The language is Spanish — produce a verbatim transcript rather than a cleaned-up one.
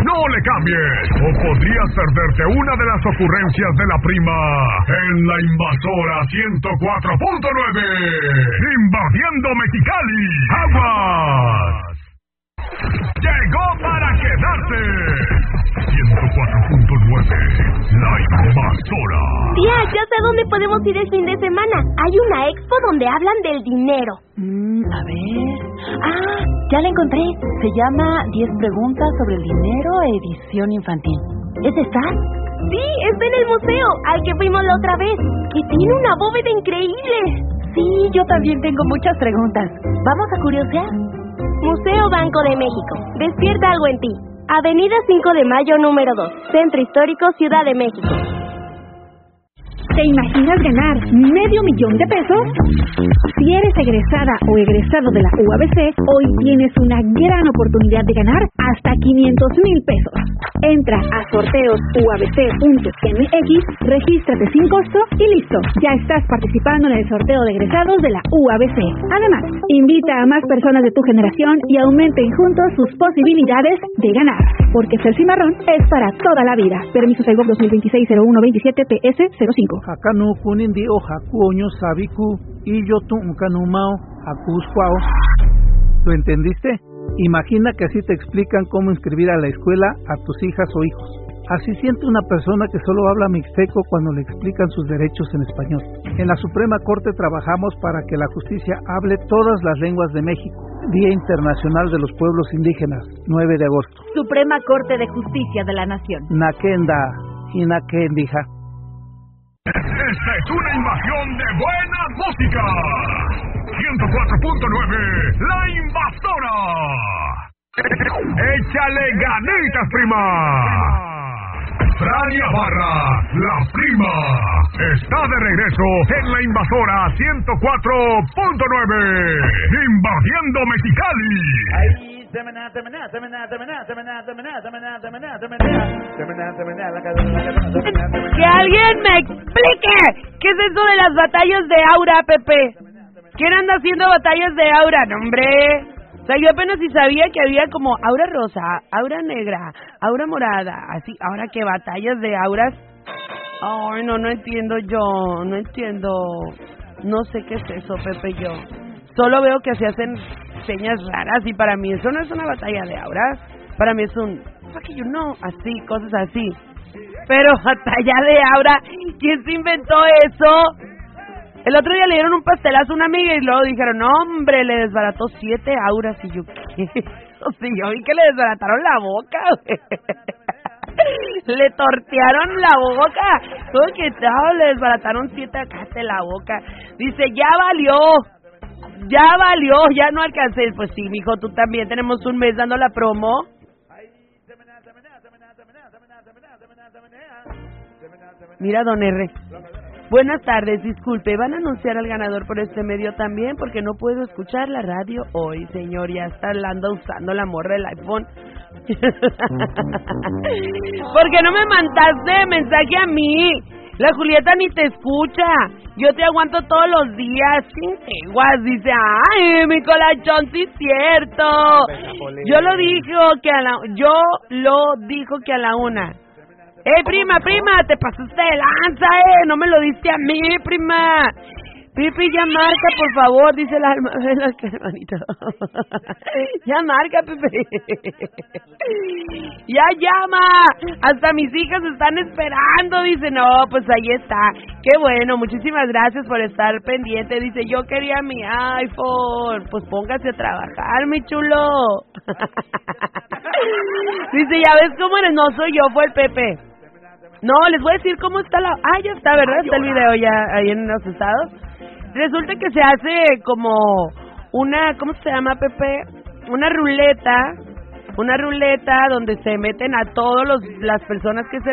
No le cambies, o podrías perderte una de las ocurrencias de la prima en la Invasora ciento cuatro punto nueve. Invadiendo Mexicali. ¡Aguas! Llegó para quedarse. ciento cuatro punto nueve. La Invasora. Tía, ya sé dónde podemos ir el fin de semana. Hay una expo donde hablan del dinero. Mm, a ver... Ah, ya la encontré. Se llama diez preguntas sobre el dinero, edición infantil. ¿Es esta? Sí, está en el museo, al que fuimos la otra vez. Y tiene una bóveda increíble. Sí, yo también tengo muchas preguntas. ¿Vamos a curiosear? Museo Banco de México. Despierta algo en ti. Avenida cinco de Mayo, número dos. Centro Histórico, Ciudad de México. ¿Te imaginas ganar medio millón de pesos? Si eres egresada o egresado de la U A B C, hoy tienes una gran oportunidad de ganar hasta quinientos mil pesos. Entra a sorteos u a b c punto m x, regístrate sin costo y listo. Ya estás participando en el sorteo de egresados de la U A B C. Además, invita a más personas de tu generación y aumenten juntos sus posibilidades de ganar. Porque ser cimarrón es para toda la vida. Permiso Segov dos mil veintiséis cero uno veintisiete P S cero cinco. Hakanu kunindi o hakuoño sabiku y yo tu unkanumao hakuscuao. ¿Lo entendiste? Imagina que así te explican cómo inscribir a la escuela a tus hijas o hijos. Así siente una persona que solo habla mixteco cuando le explican sus derechos en español. En la Suprema Corte trabajamos para que la justicia hable todas las lenguas de México. Día Internacional de los Pueblos Indígenas, nueve de agosto. Suprema Corte de Justicia de la Nación. Nakenda y Nakendija. Esta es una invasión de buena música. ciento cuatro punto nueve, La Invasora. Échale ganitas, prima. Frania Barra, la prima, está de regreso en La Invasora ciento cuatro punto nueve. Invadiendo Mexicali. Que alguien me explique qué es eso de las batallas de aura, Pepe. ¿Quién anda haciendo batallas de aura? No, hombre. O sea, yo apenas si sabía que había como aura rosa, aura negra, aura morada, así. Ahora que batallas de auras. Ay, no, no entiendo yo, no entiendo. No sé qué es eso, Pepe, yo. Solo veo que se hacen señas raras y para mí eso no es una batalla de auras. Para mí es un, fuck you know, así, cosas así. Pero batalla de aura, ¿quién se inventó eso? El otro día le dieron un pastelazo a una amiga y luego dijeron, no, hombre, le desbarató siete auras. Y yo, ¿qué? O sea, yo vi que le desbarataron la boca, güey. Le tortearon la boca. Todo que no, le desbarataron siete acá de la boca. Dice, ya valió. Ya valió, ya no alcancé. Pues sí, mijo, tú también. Tenemos un mes dando la promo. Mira, don R. Buenas tardes, disculpe, ¿van a anunciar al ganador por este medio también? Porque no puedo escuchar la radio hoy, señor, ya está anda usando la morra del iPhone. ¿Por qué no me mandaste mensaje a mí? La Julieta ni te escucha. Yo te aguanto todos los días. Chinguas, dice, ay, mi colachón, sí es cierto. Yo lo dijo que a la, yo lo dijo que a la una. ¡Eh, prima, prima! ¡Te pasaste de lanza, eh! ¡No me lo diste a mí, prima! Pipi, ya marca, por favor, dice la hermana. Hermanito. Ya marca, Pipi. Ya llama. Hasta mis hijas están esperando. Dice, no, pues ahí está. Qué bueno, muchísimas gracias por estar pendiente. Dice, yo quería mi iPhone. Pues póngase a trabajar, mi chulo. Dice, ya ves cómo eres. No soy yo, fue el Pepe. No, les voy a decir cómo está la... Ah, ya está, ¿verdad? Está el video ya ahí en los estados. Resulta que se hace como una... ¿Cómo se llama, Pepe? Una ruleta. Una ruleta donde se meten a todos los las personas que se